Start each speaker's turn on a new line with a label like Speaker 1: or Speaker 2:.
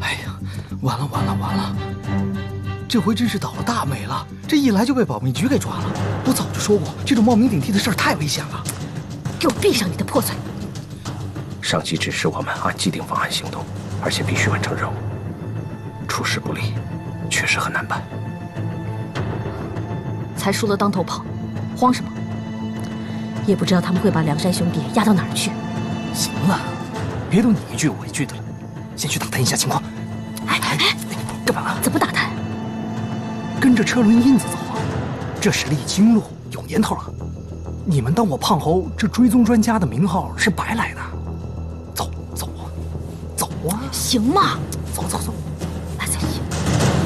Speaker 1: 哎呀，完了！这回真是倒了大霉了！这一来就被保密局给抓了。我早就说过，这种冒名顶替的事儿太危险了。
Speaker 2: 给我闭上你的破嘴！
Speaker 3: 上级指示我们按既定方案行动，而且必须完成任务。出师不利，确实很难办。
Speaker 2: 才输了当头炮，慌什么？也不知道他们会把梁山兄弟押到哪儿去。
Speaker 1: 行了，别都你一句我一句的了，先去打探一下情况。
Speaker 2: 哎，
Speaker 1: 干嘛？
Speaker 2: 怎么打探？
Speaker 1: 跟着车轮印子走啊！这是历经路，有年头了。你们当我胖猴这追踪专家的名号是白来的。走啊！
Speaker 2: 行吗？
Speaker 1: 走。